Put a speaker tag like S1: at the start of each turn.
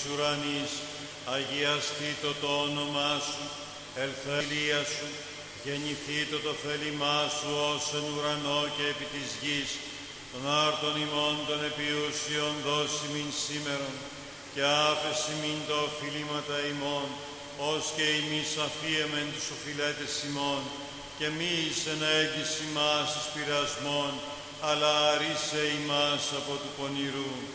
S1: ουρανής, αγιαστήτω το όνομά σου, ελθελία σου, γεννηθήτω το θέλημά σου ως εν ουρανό και επί της γης, των άρτων ημών των επιούσιων δώσει μην σήμερον, και άφεση μην τα οφειλήματα ημών, ως και ημείς αφίεμεν τους οφειλέτες ημών, και μη εις εν έγκυση μας εις πειρασμόν, αλλά αρίσε ημάς από του πονηρού.